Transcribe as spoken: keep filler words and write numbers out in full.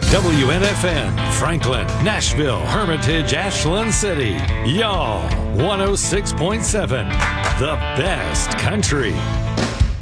W N F N, Franklin, Nashville, Hermitage, Ashland City. Y'all, one oh six point seven, the best country.